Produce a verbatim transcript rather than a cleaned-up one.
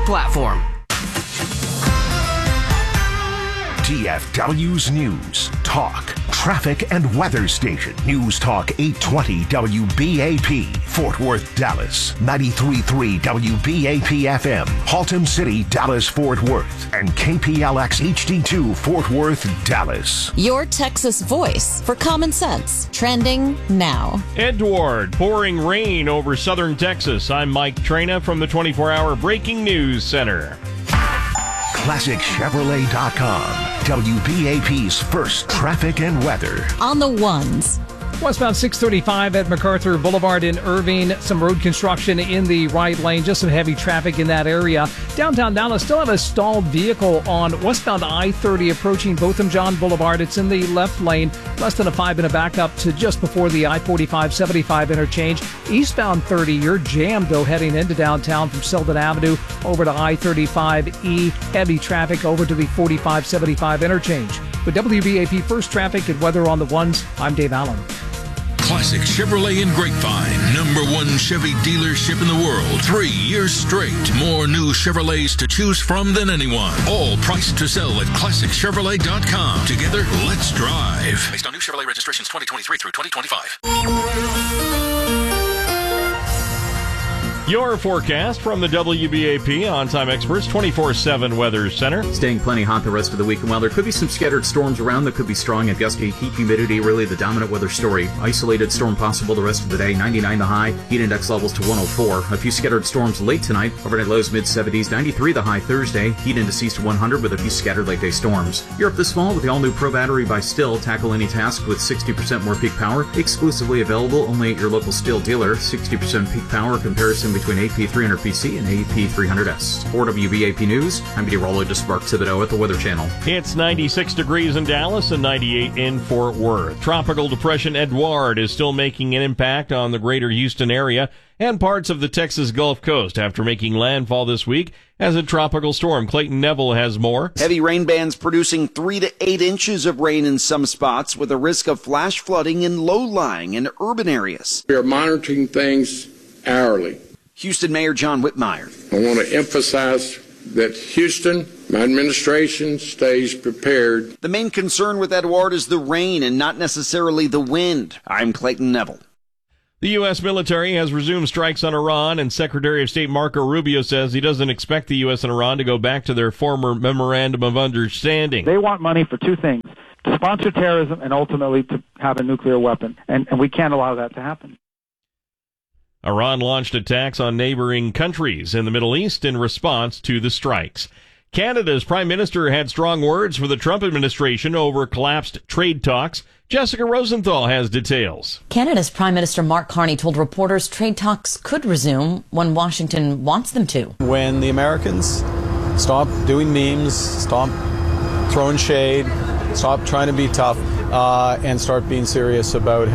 platform. T F W's News, Talk, Traffic and Weather Station. News Talk eight twenty W B A P, Fort Worth, Dallas. ninety-three point three W B A P F M, Haltom City, Dallas, Fort Worth. And K P L X H D two, Fort Worth, Dallas. Your Texas voice for common sense. Trending now. Edward, pouring rain over southern Texas. I'm Mike Trena from the twenty-four hour Breaking News Center. Classic Chevrolet dot com. W B A P's first traffic and weather. On the ones. Westbound six thirty-five at MacArthur Boulevard in Irving. Some road construction in the right lane. Just some heavy traffic in that area. Downtown Dallas still have a stalled vehicle on westbound I thirty approaching Botham Jean Boulevard. It's in the left lane. Less than a five-minute backup to just before the I forty-five seventy-five interchange. Eastbound thirty, you're jammed, though, heading into downtown from Selden Avenue over to I thirty-five E. Heavy traffic over to the forty-five seventy-five interchange. With W B A P First Traffic and Weather on the Ones, I'm Dave Allen. Classic Chevrolet in Grapevine, number one Chevy dealership in the world. Three years straight. More new Chevrolets to choose from than anyone. All priced to sell at Classic Chevrolet dot com. Together, let's drive. Based on new Chevrolet registrations twenty twenty-three through twenty twenty-five. Your forecast from the W B A P On-Time Experts twenty-four seven Weather Center. Staying plenty hot the rest of the week, and while there could be some scattered storms around that could be strong and gusty, heat humidity really the dominant weather story. Isolated storm possible the rest of the day, ninety-nine the high, heat index levels to one oh four. A few scattered storms late tonight, overnight lows mid seventies, ninety-three the high Thursday, heat indices to one hundred with a few scattered late day storms. Europe this fall with the all-new Pro battery by Stihl. Tackle any task with sixty percent more peak power. Exclusively available only at your local Stihl dealer. sixty percent peak power comparison between A P three hundred P C and A P three hundred S. For W B A P News, I'm meteorologist Mark Thibodeau at the Weather Channel. It's ninety-six degrees in Dallas and ninety-eight in Fort Worth. Tropical Depression Edward is still making an impact on the greater Houston area and parts of the Texas Gulf Coast after making landfall this week as a tropical storm. Clayton Neville has more. Heavy rain bands producing three to eight inches of rain in some spots with a risk of flash flooding in low-lying and urban areas. We are monitoring things hourly. Houston Mayor John Whitmire. I want to emphasize that Houston, my administration, stays prepared. The main concern with Edward is the rain and not necessarily the wind. I'm Clayton Neville. The U S military has resumed strikes on Iran, and Secretary of State Marco Rubio says he doesn't expect the U S and Iran to go back to their former memorandum of understanding. They want money for two things, to sponsor terrorism and ultimately to have a nuclear weapon, and, and we can't allow that to happen. Iran launched attacks on neighboring countries in the Middle East in response to the strikes. Canada's Prime Minister had strong words for the Trump administration over collapsed trade talks. Jessica Rosenthal has details. Canada's Prime Minister Mark Carney told reporters trade talks could resume when Washington wants them to. When the Americans stop doing memes, stop throwing shade, stop trying to be tough, uh, and start being serious about